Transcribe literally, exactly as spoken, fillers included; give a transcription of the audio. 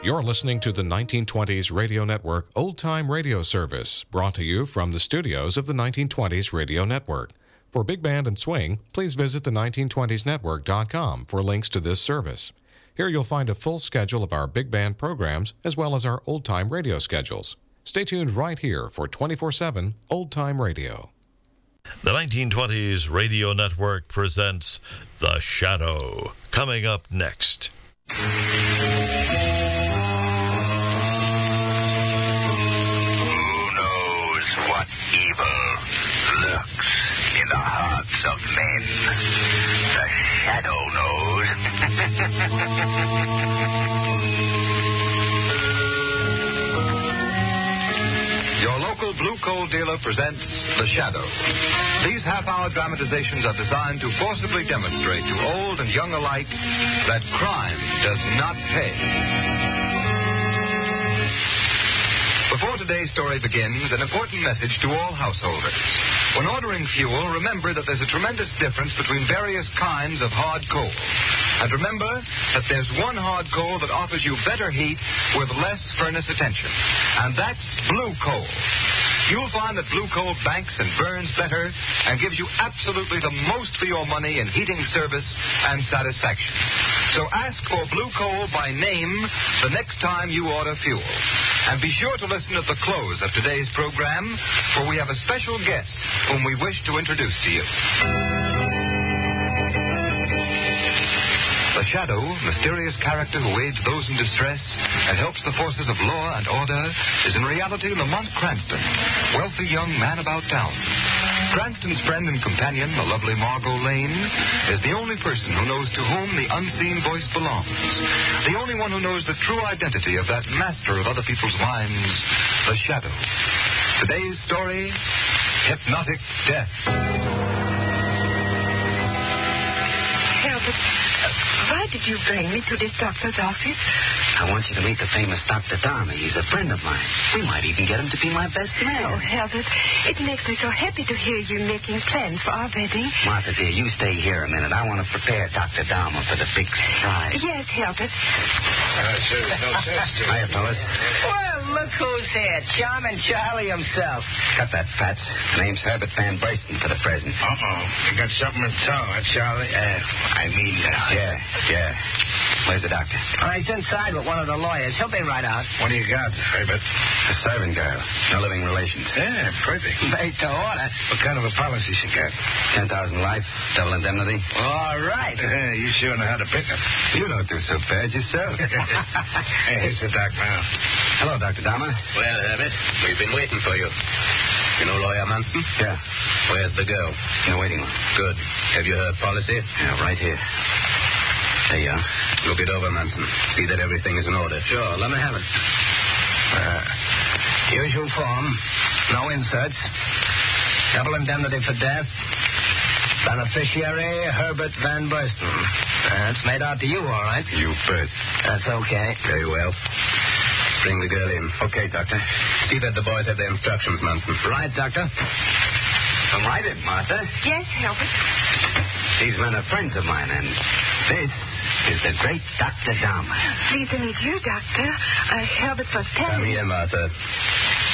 You're listening to the nineteen twenties Radio Network Old Time Radio Service, brought to you from the studios of the nineteen twenties Radio Network. For Big Band and Swing, please visit the nineteen twenties network dot com for links to this service. Here you'll find a full schedule of our big band programs as well as our old-time radio schedules. Stay tuned right here for twenty-four seven Old Time Radio. The nineteen twenties Radio Network presents The Shadow, coming up next. Who knows what evil lurks in the hearts of men? The Shadow knows. Your local Blue Coal dealer presents The Shadow. These half-hour dramatizations are designed to forcibly demonstrate to old and young alike that crime does not pay. Before today's story begins, an important message to all householders. When ordering fuel, remember that there's a tremendous difference between various kinds of hard coal. And remember that there's one hard coal that offers you better heat with less furnace attention. And that's blue coal. You'll find that blue coal banks and burns better and gives you absolutely the most for your money in heating service and satisfaction. So ask for blue coal by name the next time you order fuel. And be sure to listen at the close of today's program, for we have a special guest whom we wish to introduce to you. The Shadow, mysterious character who aids those in distress and helps the forces of law and order, is in reality Lamont Cranston, wealthy young man about town. Cranston's friend and companion, the lovely Margot Lane, is the only person who knows to whom the unseen voice belongs. The only one who knows the true identity of that master of other people's minds, the Shadow. Today's story, Hypnotic Death. Herbert, why did you bring me to this doctor's office? I want you to meet the famous Doctor Dharma. He's a friend of mine. We might even get him to be my best man. Oh, Herbert, it makes me so happy to hear you making plans for our wedding. Martha, dear, you stay here a minute. I want to prepare Doctor Dharma for the big surprise. Yes, Herbert. Uh, sure, no sense to it. Hiya, fellas. Well, look who's here. Charming Charlie himself. Cut that, Fats. Name's Herbert Van Burston for the present. Uh-oh. You got something in tow, huh, Charlie? Uh, I mean, uh, Yeah, yeah. Where's the doctor? All right, he's inside with one of the lawyers. He'll be right out. what do you got, Herbert? A servant girl. No living relations. Yeah, perfect. Made to order. What kind of a policy she got? Ten thousand life, double indemnity. All right. Uh, you sure know how to pick her. You don't do so bad yourself. Hey, here's the doc now. Hello, Doctor Dharma. Well, Herbert, we've been waiting for you. You know Lawyer Manson? Yeah, Where's the girl? in the waiting room. Good. Have you her policy? Yeah, right here. There you are. Look it over, Manson. See that everything is in order. Sure, let me have it. Uh, usual form. No inserts. Double indemnity for death. Beneficiary, Herbert Van Burston. That's made out to you, all right. You bet. That's okay. Very well. Bring the girl in. Okay, Doctor. See that the boys have their instructions, Manson. Right, Doctor. Come right in, Martha. Yes, Herbert. These men are friends of mine, and this is the great Doctor Dharma. Pleased to meet you, Doctor. Uh, Herbert was Come telling me. here, Martha.